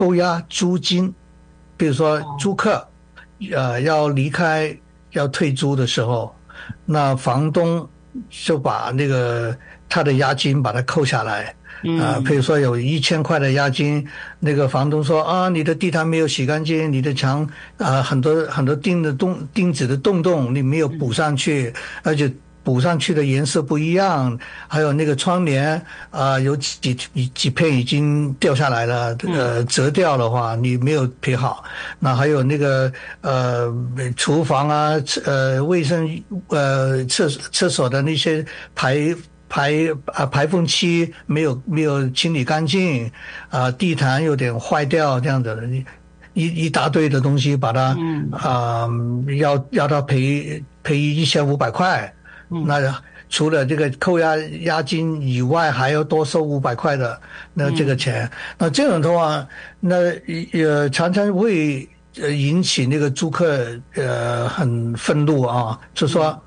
扣押租金，比如说租客要离开要退租的时候，那房东就把那个他的押金把它扣下来。比如说有1000块的押金，那个房东说啊，你的地毯没有洗干净，你的墙很多钉子的洞你没有补上去，而且补上去的颜色不一样，还有那个窗帘有几片已经掉下来了，折掉的话你没有赔好。那还有那个厨房卫生厕所的那些排风器没有清理干净，地毯有点坏掉，这样子的一大堆的东西，把它要他赔1500块。那除了这个扣押金以外，还要多收500块的那这个钱。那这种的话，那常常会引起那个租客很愤怒啊，就说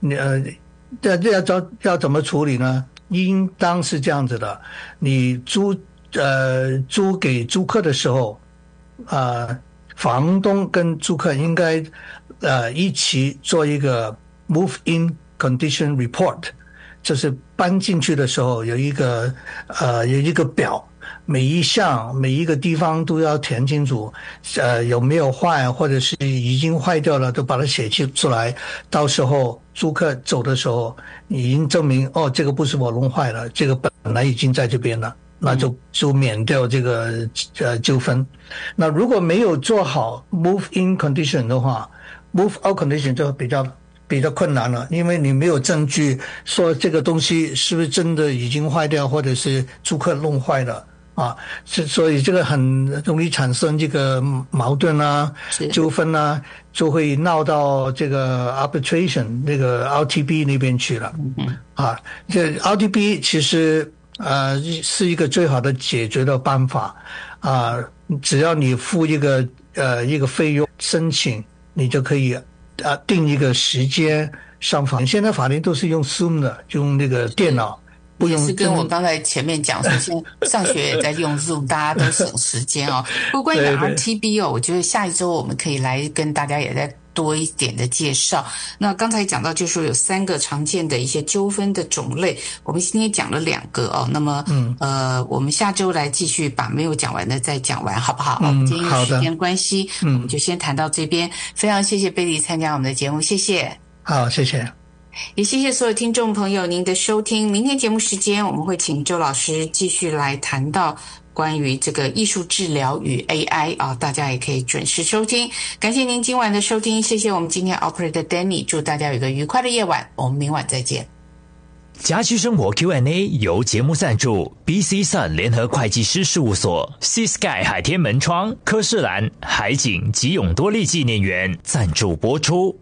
要怎么处理呢？应当是这样子的，你租给租客的时候，房东跟租客应该一起做一个 move in condition report， 就是搬进去的时候有一个表，每一个地方都要填清楚，有没有坏，或者是已经坏掉了，都把它写出来。到时候租客走的时候，你已经证明这个不是我弄坏了，这个本来已经在这边了，那就免掉这个纠纷。那如果没有做好 move in condition 的话， move out condition 就比较困难了，因为你没有证据说这个东西是不是真的已经坏掉，或者是租客弄坏了所以这个很容易产生这个矛盾纠纷就会闹到这个 arbitration 那个 RTB 那边去了。这 RTB 其实是一个最好的解决的办法只要你付一个费用申请，你就可以定一个时间上法庭。现在法庭都是用 Zoom 的，用那个电脑，不用。 也是跟我刚才前面讲说，现在上学也在用 Zoom， 大家都省时间不过关于 RTB 我觉得下一周我们可以来跟大家也再多一点的介绍。那刚才讲到就是说有3个常见的一些纠纷的种类，我们今天讲了2个那么我们下周来继续把没有讲完的再讲完，好不好？今天时间关系我们就先谈到这边。非常谢谢贝利参加我们的节目，谢谢。 好，谢谢。 也谢谢所有听众朋友您的收听。明天节目时间我们会请周老师继续来谈到关于这个艺术治疗与 AI 大家也可以准时收听。感谢您今晚的收听，谢谢我们今天 Operator Danny， 祝大家有一个愉快的夜晚，我们明晚再见。 家居生活 Q&A 由节目赞助 BC Sun 联合会计师事务所、 Sea Sky 海天门窗、科士兰、海景及永多利纪念园赞助播出。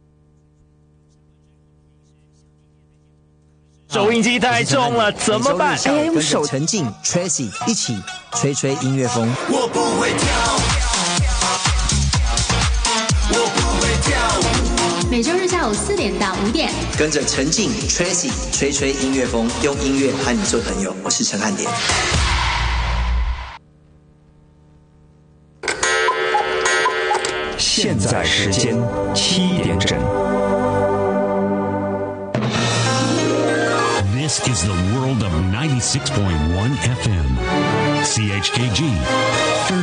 收音机太重了，怎么办？ 跟着陈静 Tracy 一起吹吹音乐风。 我不会跳，我不会跳。 每周日下午4点到5点， 跟着陈静 Tracy 吹吹音乐风，用音乐和你做朋友。我是陈汉典。 现在时间7点整。 This is the world of 96.1 FM. CHKG.